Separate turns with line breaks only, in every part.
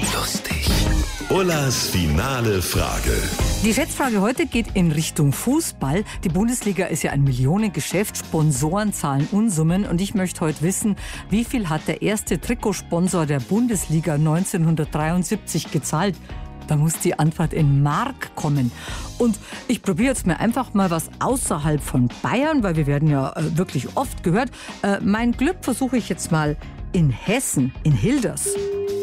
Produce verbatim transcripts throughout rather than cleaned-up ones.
Lustig. Ullas finale Frage.
Die Schätzfrage heute geht in Richtung Fußball. Die Bundesliga ist ja ein Millionengeschäft, Sponsoren zahlen Unsummen und ich möchte heute wissen, wie viel hat der erste Trikotsponsor der Bundesliga neunzehnhundertdreiundsiebzig gezahlt? Da muss die Antwort in Mark kommen. Und ich probiere jetzt mir einfach mal was außerhalb von Bayern, weil wir werden ja äh, wirklich oft gehört. Äh, mein Glück versuche ich jetzt mal in Hessen, in Hilders.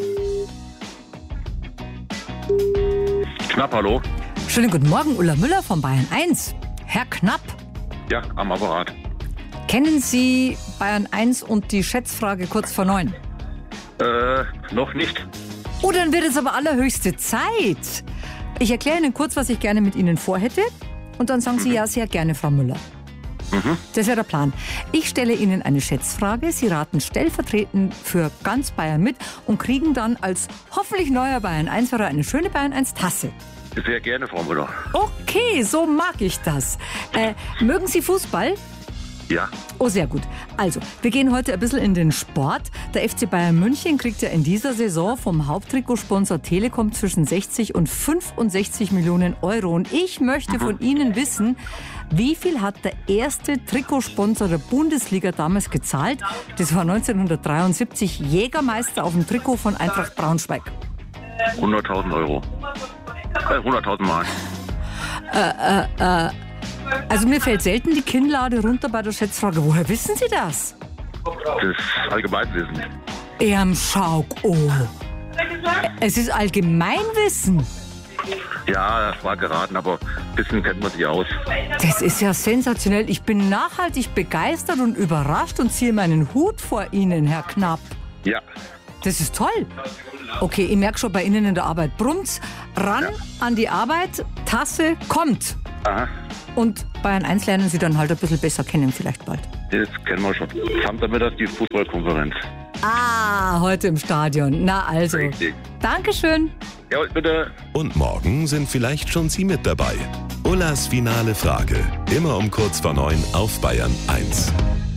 Knapp, hallo?
Schönen guten Morgen, Ulla Müller von Bayern eins. Herr Knapp,
Ja, am Apparat.
kennen Sie Bayern eins und die Schätzfrage kurz vor neun?
Äh, noch nicht.
Oh, dann wird es aber allerhöchste Zeit. Ich erkläre Ihnen kurz, was ich gerne mit Ihnen vorhätte. Und dann sagen Sie ja sehr gerne, Frau Müller.
Mhm.
Das wäre der Plan. Ich stelle Ihnen eine Schätzfrage. Sie raten stellvertretend für ganz Bayern mit und kriegen dann als hoffentlich neuer Bayern eins-Hörer eine schöne Bayern eins Tasse.
Sehr gerne, Frau Müller.
Okay, so mag ich das. Äh, mögen Sie Fußball?
Ja.
Oh, sehr gut. Also, wir gehen heute ein bisschen in den Sport. Der F C Bayern München kriegt ja in dieser Saison vom Haupttrikotsponsor Telekom zwischen sechzig und fünfundsechzig Millionen Euro. Und ich möchte von Ihnen wissen, wie viel hat der erste Trikotsponsor der Bundesliga damals gezahlt? Das war neunzehnhundertdreiundsiebzig Jägermeister auf dem Trikot von Eintracht Braunschweig.
hunderttausend Euro. Äh, hunderttausend Mark.
Äh, äh, äh. Also mir fällt selten die Kinnlade runter bei der Schätzfrage. Woher wissen Sie das?
Das ist Allgemeinwissen.
Erm Schauk, oh. Es ist Allgemeinwissen.
Ja, das war geraten, aber ein bisschen kennt man sich aus.
Das ist ja sensationell. Ich bin nachhaltig begeistert und überrascht und ziehe meinen Hut vor Ihnen, Herr Knapp.
Ja.
Das ist toll. Okay, ich merke schon bei Ihnen in der Arbeit. Brummt's, ran
Ja.
an die Arbeit, Tasse kommt.
Aha.
Und Bayern eins lernen Sie dann halt ein bisschen besser kennen vielleicht bald.
Das kennen wir schon. Samstag die Fußballkonferenz.
Ah, heute im Stadion. Na also.
Richtig.
Dankeschön.
Ja, bitte.
Und morgen sind vielleicht schon Sie mit dabei. Ullas finale Frage. Immer um kurz vor neun auf Bayern eins.